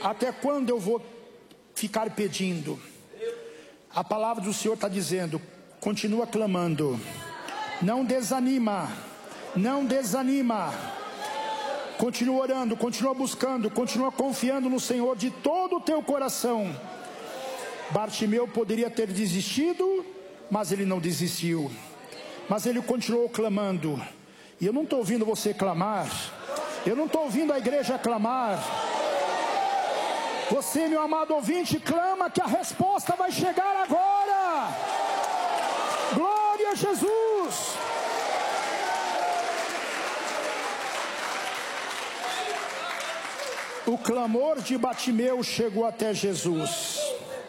Até quando eu vou ficar pedindo? A palavra do Senhor está dizendo: continua clamando, não desanima, não desanima. Continua orando, continua buscando, continua confiando no Senhor de todo o teu coração. Bartimeu poderia ter desistido, mas ele não desistiu. Mas ele continuou clamando. E eu não estou ouvindo você clamar. Eu não estou ouvindo a igreja clamar. Você, meu amado ouvinte, clama que a resposta vai chegar agora. Glória a Jesus. O clamor de Bartimeu chegou até Jesus.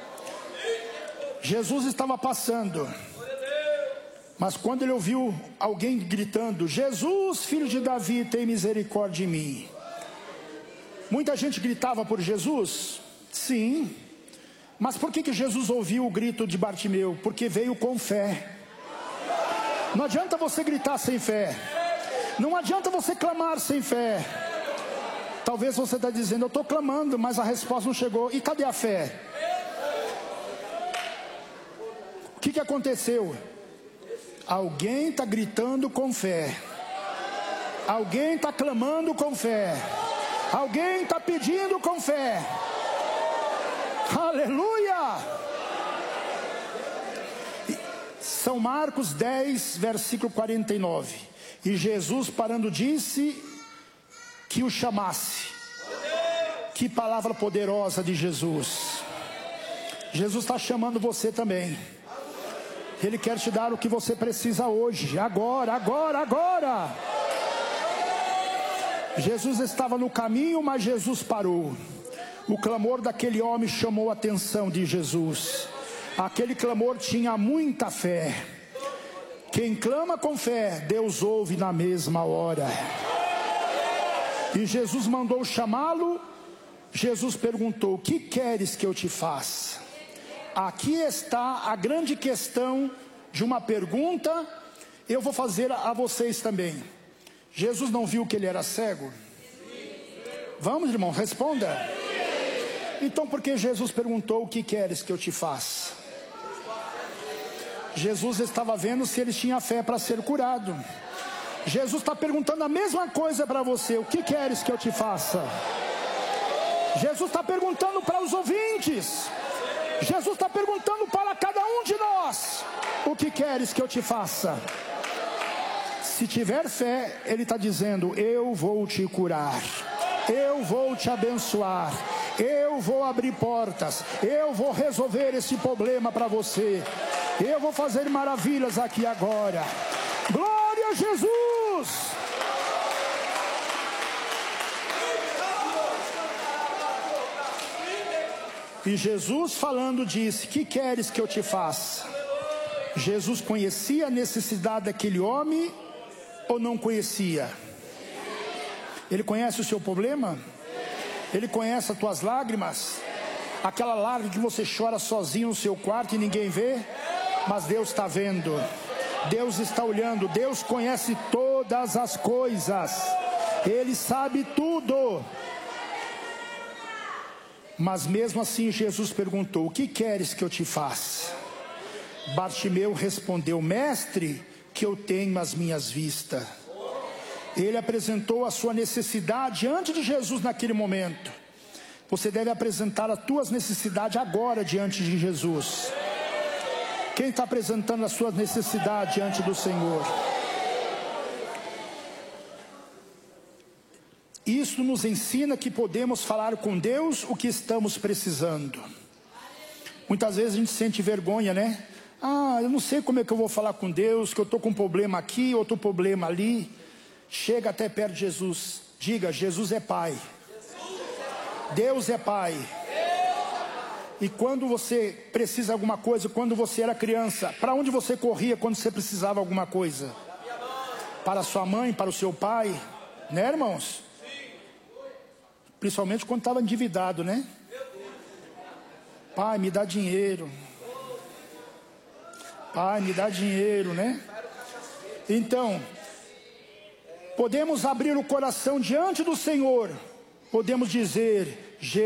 Jesus estava passando, mas quando ele ouviu alguém gritando: Jesus, filho de Davi, tem misericórdia de mim. Muita gente gritava por Jesus? Sim. Mas por que Jesus ouviu o grito de Bartimeu? Porque veio com fé. Não adianta você gritar sem fé. Não adianta você clamar sem fé. Talvez você está dizendo: eu estou clamando, mas a resposta não chegou. E cadê a fé? O que aconteceu? Alguém está gritando com fé. Alguém está clamando com fé. Alguém está pedindo com fé. Aleluia! São Marcos 10, versículo 49. E Jesus, parando, disse que o chamasse. Que palavra poderosa de Jesus. Jesus está chamando você também. Ele quer te dar o que você precisa hoje, agora, agora, agora. Jesus estava no caminho, mas Jesus parou. O clamor daquele homem chamou a atenção de Jesus. Aquele clamor tinha muita fé. Quem clama com fé, Deus ouve na mesma hora. E Jesus mandou chamá-lo. Jesus perguntou: o que queres que eu te faça? Aqui está a grande questão de uma pergunta. Eu vou fazer a vocês também. Jesus não viu que ele era cego? Vamos, irmão, responda. Então por que Jesus perguntou: o que queres que eu te faça? Jesus estava vendo se ele tinha fé para ser curado. Jesus está perguntando a mesma coisa para você: o que queres que eu te faça? Jesus está perguntando para os ouvintes. Jesus está perguntando para cada um de nós: o que queres que eu te faça? Se tiver fé, ele está dizendo: eu vou te curar, eu vou te abençoar, eu vou abrir portas, eu vou resolver esse problema para você, eu vou fazer maravilhas aqui agora. Glória a Jesus! E Jesus falando disse: que queres que eu te faça? Jesus conhecia a necessidade daquele homem ou não conhecia? Ele conhece o seu problema? Ele conhece as tuas lágrimas? Aquela lágrima que você chora sozinho no seu quarto e ninguém vê? Mas Deus está vendo. Deus está olhando. Deus conhece todas as coisas. Ele sabe tudo. Mas mesmo assim Jesus perguntou: o que queres que eu te faça? Bartimeu respondeu: mestre, que eu tenho as minhas vistas. Ele apresentou a sua necessidade diante de Jesus naquele momento. Você deve apresentar as tuas necessidades agora diante de Jesus. Quem está apresentando as suas necessidades diante do Senhor? Isso nos ensina que podemos falar com Deus o que estamos precisando. Muitas vezes a gente sente vergonha, né? Eu não sei como é que eu vou falar com Deus, que eu estou com um problema aqui, outro problema ali. Chega até perto de Jesus. Diga: Jesus é Pai. Deus é Pai. E quando você precisa de alguma coisa, quando você era criança, para onde você corria quando você precisava de alguma coisa? Para sua mãe, para o seu pai, né, irmãos? Principalmente quando estava endividado, né? Pai, me dá dinheiro. Pai, me dá dinheiro, né? Então, podemos abrir o coração diante do Senhor. Podemos dizer: